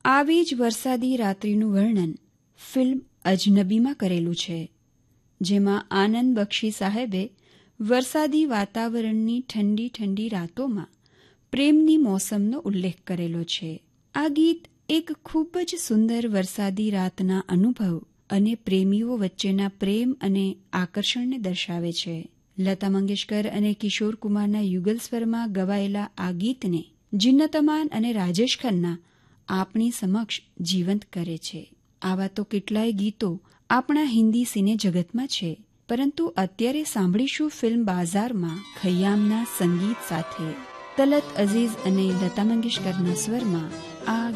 આવી જ વરસાદી રાત્રિનું વર્ણન ફિલ્મ અજનબીમાં કરેલું છે, જેમાં આનંદ બક્ષી સાહેબે વરસાદી વાતાવરણની ઠંડી ઠંડી રાતોમાં પ્રેમની મોસમનો ઉલ્લેખ કરેલો છે. આ ગીત એક ખૂબ જ સુંદર વરસાદી રાતના અનુભવ અને પ્રેમીઓ વચ્ચેના પ્રેમ અને આકર્ષણને દર્શાવે છે. લતા મંગેશકર અને કિશોર કુમારના યુગલ સ્વરમાં ગવાયેલા આ ગીતને જિન્નત અમાન અને રાજેશ ખન્ના આપણી સમક્ષ જીવંત કરે છે. આવા તો કેટલાય ગીતો આપણા હિન્દી સિને જગતમાં છે, પરંતુ અત્યારે સાંભળીશું ફિલ્મ બાઝારમાં ખય્યામના સંગીત સાથે તલત અઝીઝ અને લતા મંગેશકરના સ્વરમાં આ